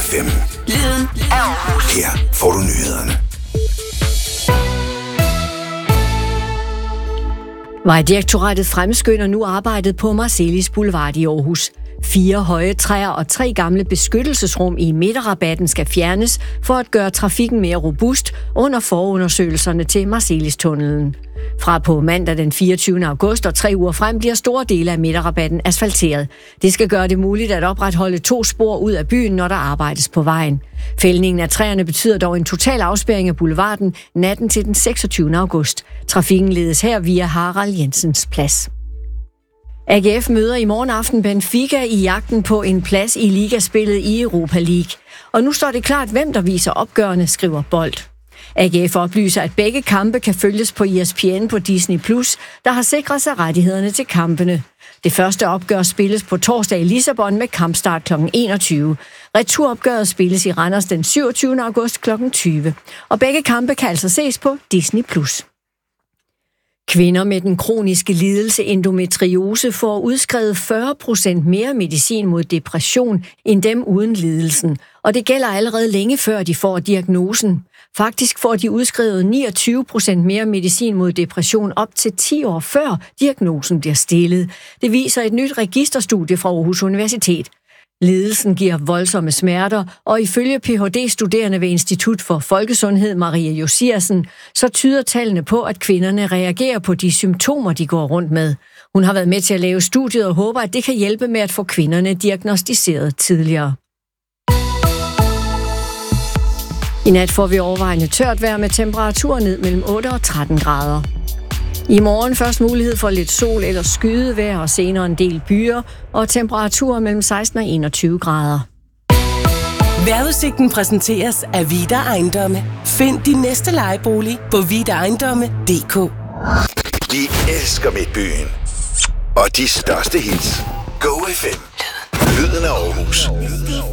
FM. Lyden af Aarhus. Her får du nyhederne. Vejdirektoratet fremskynder nu arbejdet på Marselis Boulevard i Aarhus. 4 høje træer og 3 gamle beskyttelsesrum i midterrabatten skal fjernes for at gøre trafikken mere robust under forundersøgelserne til Marselis-tunnelen. Fra på mandag den 24. august og 3 uger frem bliver store dele af midterrabatten asfalteret. Det skal gøre det muligt at opretholde 2 spor ud af byen, når der arbejdes på vejen. Fældningen af træerne betyder dog en total afspærring af boulevarden natten til den 26. august. Trafikken ledes her via Harald Jensens Plads. AGF møder i morgen aften Benfica i jagten på en plads i ligaspillet i Europa League. Og nu står det klart, hvem der viser opgørende, skriver Bold. AGF oplyser, at begge kampe kan følges på ESPN på Disney+, der har sikret sig rettighederne til kampene. Det første opgør spilles på torsdag i Lissabon med kampstart kl. 21. Returopgøret spilles i Randers den 27. august kl. 20. Og begge kampe kan altså ses på Disney+. Kvinder med den kroniske lidelse endometriose får udskrevet 40% mere medicin mod depression end dem uden lidelsen, og det gælder allerede længe før de får diagnosen. Faktisk får de udskrevet 29% mere medicin mod depression op til 10 år før diagnosen bliver stillet. Det viser et nyt registerstudie fra Aarhus Universitet. Lidelsen giver voldsomme smerter, og ifølge Ph.D.-studerende ved Institut for Folkesundhed Maria Josiersen, så tyder tallene på, at kvinderne reagerer på de symptomer, de går rundt med. Hun har været med til at lave studiet og håber, at det kan hjælpe med at få kvinderne diagnosticeret tidligere. I nat får vi overvejende tørt vejr med temperaturer ned mellem 8 og 13 grader. I morgen først mulighed for lidt sol eller skydevejr og senere en del byer og temperaturer mellem 16 og 21 grader. Vejrudsigten præsenteres af Vida Ejendomme. Find din næste lejebolig på vidaejendomme.dk. Vi elsker Midtbyen. Og de største hits. Go FM. Lyden af Aarhus.